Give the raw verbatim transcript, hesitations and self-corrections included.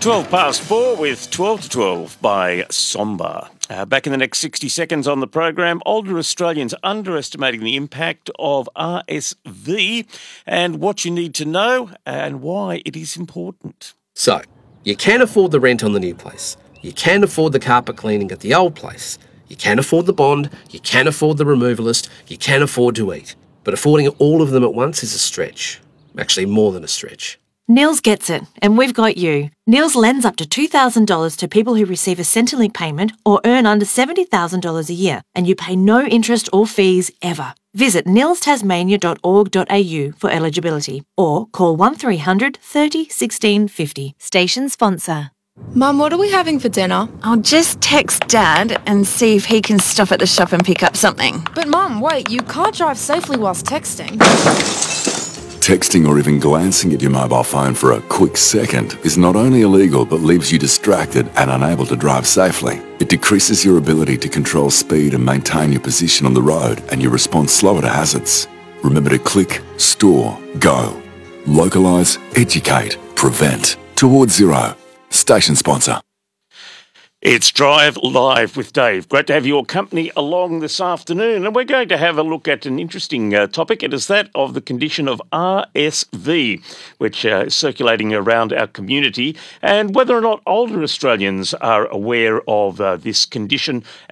twelve past four with twelve to twelve by Somba. Uh, back in the next sixty seconds on the program, older Australians underestimating the impact of R S V and what you need to know and why it is important. So, you can afford the rent on the new place. You can afford the carpet cleaning at the old place. You can afford the bond. You can afford the removalist. You can afford to eat. But affording all of them at once is a stretch. Actually, more than a stretch. Nils gets it, and we've got you. Nils lends up to two thousand dollars to people who receive a Centrelink payment or earn under seventy thousand dollars a year, and you pay no interest or fees ever. Visit nils tasmania dot org dot a u for eligibility or call one three hundred thirty sixteen fifty. Station sponsor. Mum, what are we having for dinner? I'll just text Dad and see if he can stop at the shop and pick up something. But Mum, wait, you can't drive safely whilst texting. Texting or even glancing at your mobile phone for a quick second is not only illegal but leaves you distracted and unable to drive safely. It decreases your ability to control speed and maintain your position on the road, and you respond slower to hazards. Remember to click, store, go. Localise, educate, prevent. Towards zero. Station sponsor. It's Drive Live with Dave. Great to have your company along this afternoon. And we're going to have a look at an interesting uh, topic. It is that of the condition of R S V, which uh, is circulating around our community, and whether or not older Australians are aware of uh, this condition